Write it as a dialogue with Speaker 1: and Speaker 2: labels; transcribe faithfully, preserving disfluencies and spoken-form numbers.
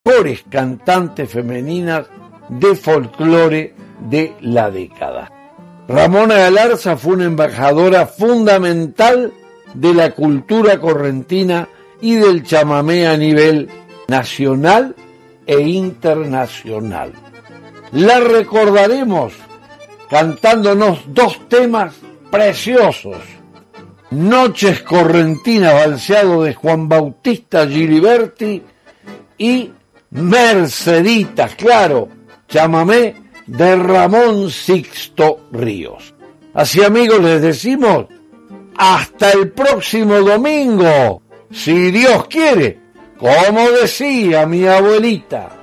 Speaker 1: mejores cantantes femeninas de folclore de la década. Ramona Galarza fue una embajadora fundamental de la cultura correntina y del chamamé a nivel nacional e internacional. La recordaremos cantándonos dos temas preciosos: Noches Correntinas, balseado de Juan Bautista Giliberti, y Merceditas, claro, chamamé de Ramón Sixto Ríos. Así, amigos, les decimos hasta el próximo domingo, si Dios quiere, como decía mi abuelita.